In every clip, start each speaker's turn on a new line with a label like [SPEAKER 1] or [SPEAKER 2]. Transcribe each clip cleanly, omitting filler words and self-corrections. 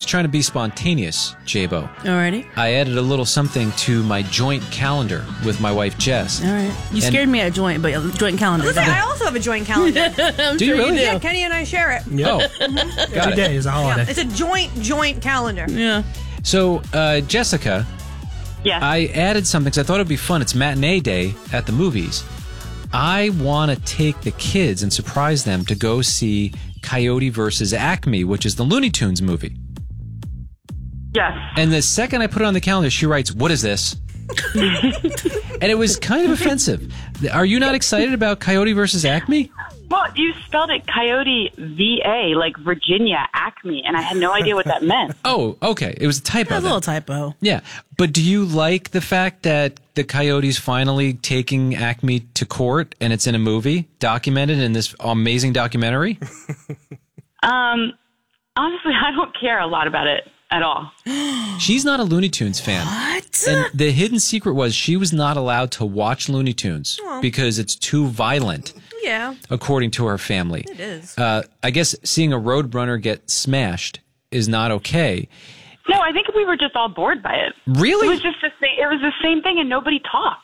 [SPEAKER 1] trying to be spontaneous, Jabo.
[SPEAKER 2] Alrighty.
[SPEAKER 1] I added a little something to my joint calendar with my wife, Jess.
[SPEAKER 2] All right. You scared me at joint, but joint calendar.
[SPEAKER 3] Listen, I also have a joint calendar.
[SPEAKER 1] Do you really?
[SPEAKER 3] Yeah, Kenny and I share it.
[SPEAKER 4] Yep.
[SPEAKER 1] Got
[SPEAKER 4] Every
[SPEAKER 1] it.
[SPEAKER 4] day is a holiday.
[SPEAKER 3] Yeah, it's a joint calendar.
[SPEAKER 2] Yeah.
[SPEAKER 1] So, Jessica,
[SPEAKER 5] Yes.
[SPEAKER 1] I added something because I thought it would be fun. It's matinee day at the movies. I want to take the kids and surprise them to go see Coyote versus Acme, which is the Looney Tunes movie.
[SPEAKER 5] Yes.
[SPEAKER 1] And the second I put it on the calendar, she writes, "What is this?" And it was kind of offensive. Are you not excited about Coyote versus Acme?
[SPEAKER 5] Well, you spelled it Coyote VA, like Virginia Acme, and I had no idea what that meant.
[SPEAKER 1] Oh, okay. It was a typo.
[SPEAKER 2] That's a
[SPEAKER 1] then.
[SPEAKER 2] little typo.
[SPEAKER 1] Yeah. But do you like the fact that the Coyote's finally taking Acme to court and it's in a movie documented in this amazing documentary?
[SPEAKER 5] Honestly, I don't care a lot about it at all.
[SPEAKER 1] She's not a Looney Tunes fan.
[SPEAKER 2] What?
[SPEAKER 1] And the hidden secret was she was not allowed to watch Looney Tunes because it's too violent,
[SPEAKER 3] Yeah,
[SPEAKER 1] according to her family.
[SPEAKER 3] it is.
[SPEAKER 1] I guess seeing a Roadrunner get smashed is not okay.
[SPEAKER 5] No, I think we were just all bored by it.
[SPEAKER 1] Really?
[SPEAKER 5] It was just it was the same thing, and nobody talked.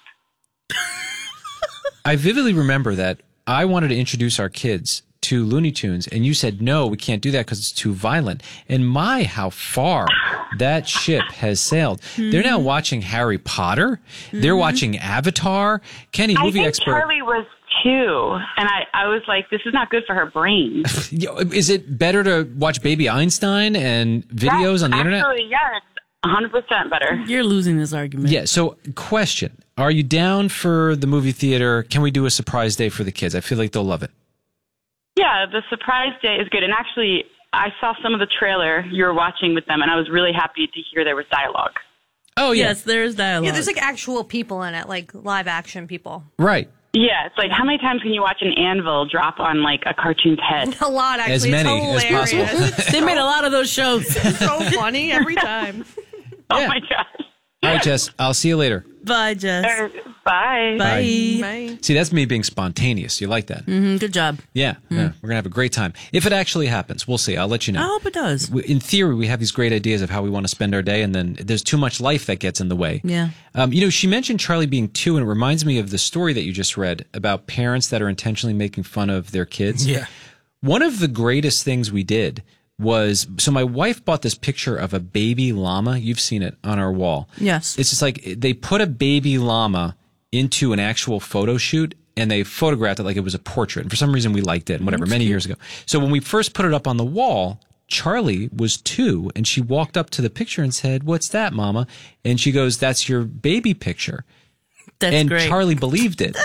[SPEAKER 1] I vividly remember that I wanted to introduce our kids to Looney Tunes, and you said, no, we can't do that because it's too violent. And my, how far that ship has sailed. They're now watching Harry Potter. They're watching Avatar. Kenny,
[SPEAKER 5] I
[SPEAKER 1] movie
[SPEAKER 5] think
[SPEAKER 1] expert.
[SPEAKER 5] Charlie was 2, and I was like, this is not good for her brain.
[SPEAKER 1] Is it better to watch Baby Einstein and videos on the internet?
[SPEAKER 5] Actually, yeah, it's 100% better.
[SPEAKER 2] You're losing this argument.
[SPEAKER 1] Yeah, so question. Are you down for the movie theater? Can we do a surprise day for the kids? I feel like they'll love it.
[SPEAKER 5] Yeah, the surprise day is good. And actually, I saw some of the trailer you were watching with them, and I was really happy to hear there was dialogue.
[SPEAKER 1] Oh, yeah.
[SPEAKER 2] Yes, there's dialogue.
[SPEAKER 3] Yeah, there's like actual people in it, like live action people.
[SPEAKER 1] Right.
[SPEAKER 5] Yeah, it's like, how many times can you watch an anvil drop on, like, a cartoon's head?
[SPEAKER 3] A lot, actually.
[SPEAKER 1] As many as
[SPEAKER 3] it's hilarious.
[SPEAKER 1] possible.
[SPEAKER 2] They made a lot of those shows.
[SPEAKER 3] It's so funny every time.
[SPEAKER 5] Oh,
[SPEAKER 1] Yeah.
[SPEAKER 5] my gosh.
[SPEAKER 1] All right, Jess, I'll see you later.
[SPEAKER 2] Bye, Jess.
[SPEAKER 5] Bye.
[SPEAKER 2] Bye.
[SPEAKER 3] Bye.
[SPEAKER 1] See, that's me being spontaneous. You like that?
[SPEAKER 2] Good job.
[SPEAKER 1] Yeah, yeah. We're going to have a great time. If it actually happens, we'll see. I'll let you
[SPEAKER 2] I
[SPEAKER 1] know.
[SPEAKER 2] hope it does.
[SPEAKER 1] In theory, we have these great ideas of how we want to spend our day, and then there's too much life that gets in the way.
[SPEAKER 2] Yeah.
[SPEAKER 1] She mentioned Charlie being 2, and it reminds me of the story that you just read about parents that are intentionally making fun of their kids.
[SPEAKER 4] Yeah.
[SPEAKER 1] One of the greatest things we did was, so my wife bought this picture of a baby llama. You've seen it on our wall.
[SPEAKER 2] Yes.
[SPEAKER 1] It's just like they put a baby llama into an actual photo shoot and they photographed it like it was a portrait. And for some reason we liked it and whatever, many years ago. So when we first put it up on the wall, Charlie was 2 and she walked up to the picture and said, "What's that, Mama?" And she goes, "That's your baby picture."
[SPEAKER 2] That's
[SPEAKER 1] And
[SPEAKER 2] great.
[SPEAKER 1] Charlie believed it.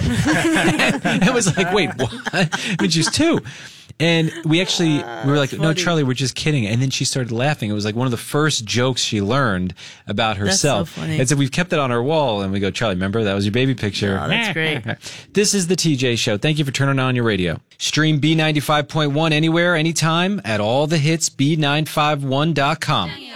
[SPEAKER 1] It was like, wait, what? I mean, she's 2. And we were like, no, Charlie, we're just kidding. And then she started laughing. It was like one of the first jokes she learned about herself.
[SPEAKER 2] so funny.
[SPEAKER 1] And so we've kept it on our wall and we go, "Charlie, remember that was your baby picture."
[SPEAKER 2] Oh, that's great.
[SPEAKER 1] This is the TJ Show. Thank you for turning on your radio. Stream B95.1 anywhere, anytime at all the hits B951.com.